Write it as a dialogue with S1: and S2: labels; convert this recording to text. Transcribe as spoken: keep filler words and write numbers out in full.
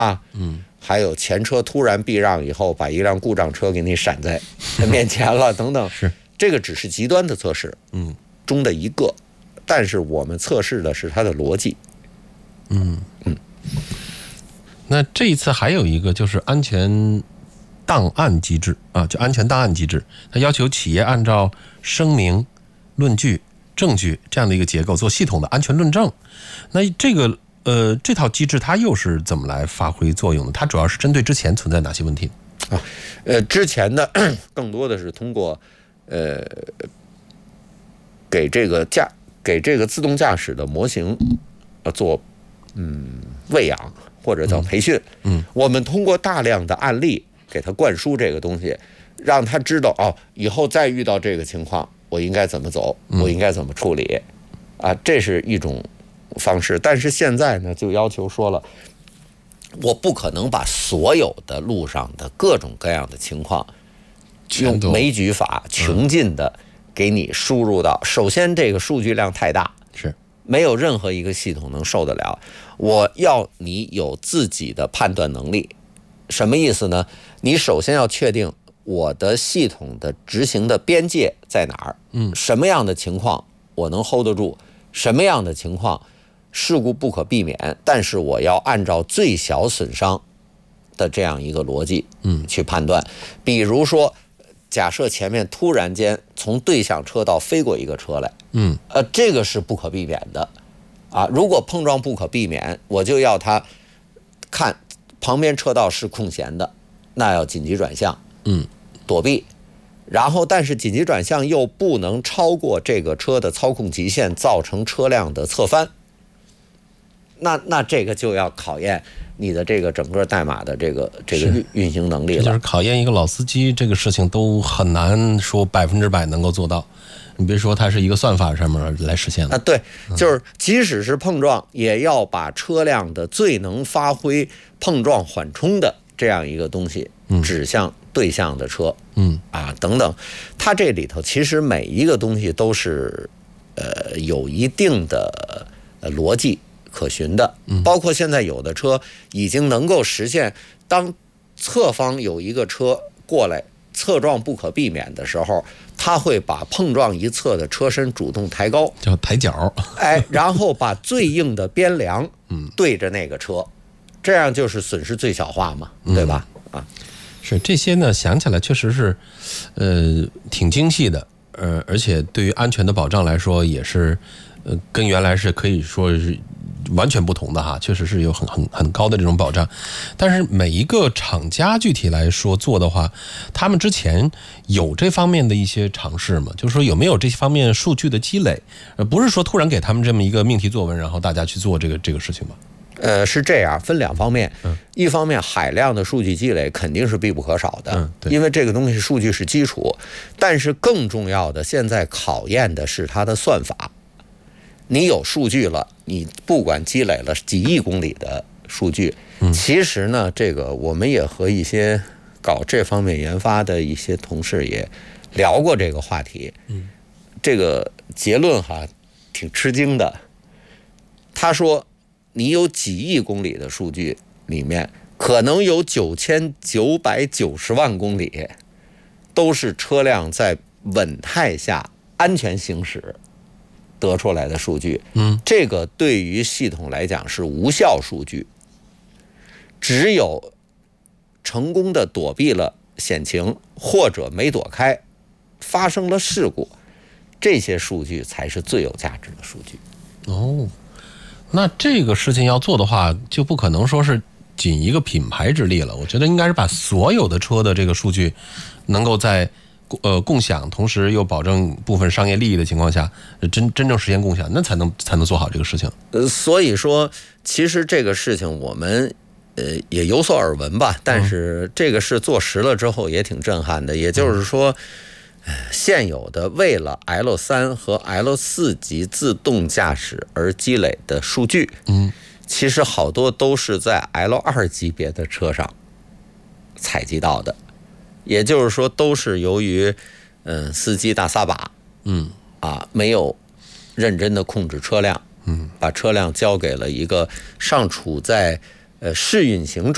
S1: 啊，嗯，还有前车突然避让以后，把一辆故障车给你闪在面前了，等等。
S2: 是，
S1: 这个只是极端的测试，
S2: 嗯，
S1: 中的一个，但是我们测试的是它的逻辑。
S2: 嗯嗯。那这一次还有一个就是安全档案机制啊，就安全档案机制，它要求企业按照声明、论据、证据这样的一个结构做系统的安全论证。那这个呃这套机制它又是怎么来发挥作用的？它主要是针对之前存在哪些问题
S1: 啊？呃，之前的更多的是通过呃给这个驾给这个自动驾驶的模型呃做嗯喂养。或者叫培训，嗯，我们通过大量的案例给他灌输这个东西，让他知道哦，以后再遇到这个情况，我应该怎么走，我应该怎么处理，啊，这是一种方式。但是现在呢，就要求说了，我不可能把所有的路上的各种各样的情况，用枚举法穷尽的给你输入到。首先，这个数据量太大，
S2: 是。
S1: 没有任何一个系统能受得了。我要你有自己的判断能力，什么意思呢？你首先要确定我的系统的执行的边界在哪儿，嗯，什么样的情况我能 hold 得住，什么样的情况事故不可避免，但是我要按照最小损伤的这样一个逻辑，嗯，去判断。比如说，假设前面突然间从对向车道飞过一个车来，嗯，呃，这个是不可避免的，啊，如果碰撞不可避免，我就要他看旁边车道是空闲的，那要紧急转向，嗯，躲避，然后但是紧急转向又不能超过这个车的操控极限，造成车辆的侧翻，那那这个就要考验你的这个整个代码的这个这个运运行能力了。
S2: 这就是考验一个老司机，这个事情都很难说百分之百能够做到。你别说它是一个算法上面来实现的
S1: 啊，对，就是即使是碰撞，也要把车辆的最能发挥碰撞缓冲的这样一个东西指向对向的车，嗯啊等等，它这里头其实每一个东西都是呃有一定的呃逻辑可循的，包括现在有的车已经能够实现，当侧方有一个车过来，侧撞不可避免的时候，它会把碰撞一侧的车身主动抬高，
S2: 叫抬脚，
S1: 哎，然后把最硬的边梁对着那个车，这样就是损失最小化嘛，对吧？啊，
S2: 是这些呢，想起来确实是，呃，挺精细的，呃，而且对于安全的保障来说，也是，呃，跟原来是可以说是完全不同的哈，确实是有很很很高的这种保障。但是每一个厂家具体来说做的话，他们之前有这方面的一些尝试吗？就是说有没有这方面数据的积累？呃，不是说突然给他们这么一个命题作文，然后大家去做这个这个事情吗？
S1: 呃，是这样，分两方面。嗯，一方面海量的数据积累肯定是必不可少的，嗯，对，因为这个东西数据是基础。但是更重要的，现在考验的是它的算法。你有数据了，你不管积累了几亿公里的数据，嗯，其实呢，这个我们也和一些搞这方面研发的一些同事也聊过这个话题。嗯，这个结论哈挺吃惊的。他说，你有几亿公里的数据里面，可能有九千九百九十万公里都是车辆在稳态下安全行驶得出来的数据，嗯，这个对于系统来讲是无效数据，只有成功的躲避了险情或者没躲开，发生了事故，这些数据才是最有价值的数据。
S2: 哦，那这个事情要做的话，就不可能说是仅一个品牌之力了。我觉得应该是把所有的车的这个数据能够在呃，共享，同时又保证部分商业利益的情况下，真真正实现共享，那才能才能做好这个事情。
S1: 呃，所以说，其实这个事情我们呃也有所耳闻吧，但是这个事做实了之后也挺震撼的。也就是说，呃、现有的为了 L 三 和 L 四 级自动驾驶而积累的数据，嗯，其实好多都是在 L 二 级别的车上采集到的。也就是说，都是由于，嗯，司机大撒把，嗯，啊，没有认真的控制车辆，嗯，把车辆交给了一个尚处在呃试运行状。